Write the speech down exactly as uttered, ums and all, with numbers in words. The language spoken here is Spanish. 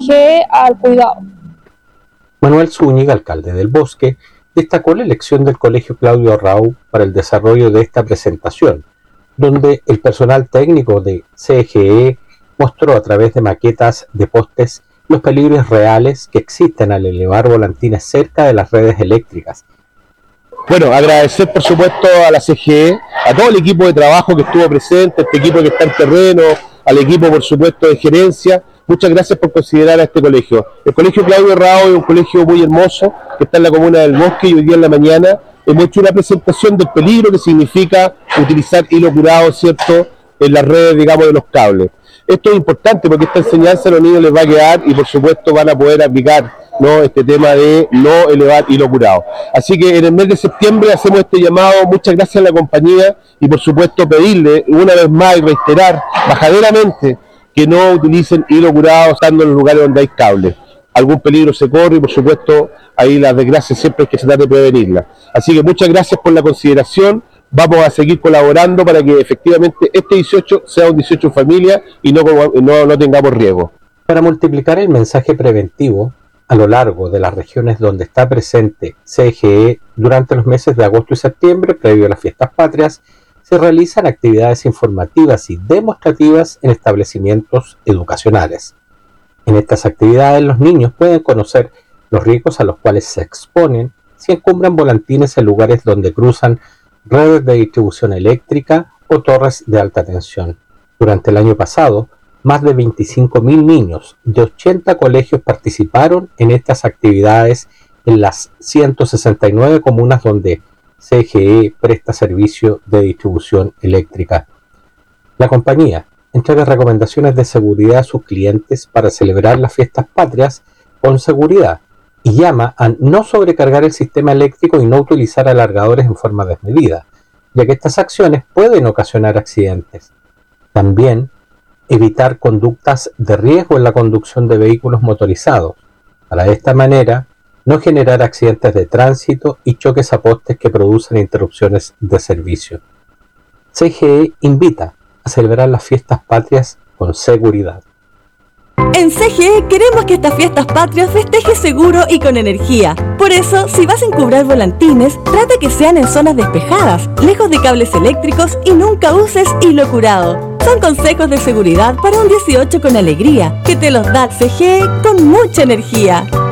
G al cuidado. Manuel Zúñiga, alcalde del Bosque, destacó la elección del Colegio Claudio Arrau para el desarrollo de esta presentación, donde el personal técnico de C G E mostró a través de maquetas de postes los peligros reales que existen al elevar volantines cerca de las redes eléctricas. Bueno, agradecer por supuesto a la C G E, a todo el equipo de trabajo que estuvo presente, a este equipo que está en terreno, al equipo por supuesto de gerencia. Muchas gracias por considerar a este colegio. El Colegio Claudio Arrau es un colegio muy hermoso que está en la comuna del Bosque, y hoy día en la mañana hemos hecho una presentación del peligro que significa utilizar hilo curado, ¿cierto?, en las redes, digamos, de los cables. Esto es importante porque esta enseñanza a los niños les va a quedar y por supuesto van a poder aplicar, ¿no?, este tema de no elevar hilo curado. Así que en el mes de septiembre hacemos este llamado. Muchas gracias a la compañía y por supuesto pedirle una vez más y reiterar majaderamente que no utilicen hilo curado estando en los lugares donde hay cables. Algún peligro se corre y por supuesto ahí las desgracias siempre hay que tratar de prevenirlas. Así que muchas gracias por la consideración. Vamos a seguir colaborando para que efectivamente este dieciocho sea un dieciocho en familia y no, no, no tengamos riesgo. Para multiplicar el mensaje preventivo a lo largo de las regiones donde está presente C G E, durante los meses de agosto y septiembre, previo a las fiestas patrias, se realizan actividades informativas y demostrativas en establecimientos educacionales. En estas actividades los niños pueden conocer los riesgos a los cuales se exponen si encumbran volantines en lugares donde cruzan redes de distribución eléctrica o torres de alta tensión. Durante el año pasado, más de veinticinco mil niños de ochenta colegios participaron en estas actividades en las ciento sesenta y nueve comunas donde C G E presta servicio de distribución eléctrica. La compañía entrega recomendaciones de seguridad a sus clientes para celebrar las fiestas patrias con seguridad y llama a no sobrecargar el sistema eléctrico y no utilizar alargadores en forma desmedida, ya que estas acciones pueden ocasionar accidentes. También evitar conductas de riesgo en la conducción de vehículos motorizados, para de esta manera no generar accidentes de tránsito y choques a postes que producen interrupciones de servicio. C G E invita a celebrar las fiestas patrias con seguridad. En C G E queremos que estas fiestas patrias festejes seguro y con energía. Por eso, si vas a encubrar volantines, trata que sean en zonas despejadas, lejos de cables eléctricos y nunca uses hilo curado. Son consejos de seguridad para un dieciocho con alegría, que te los da C G E con mucha energía.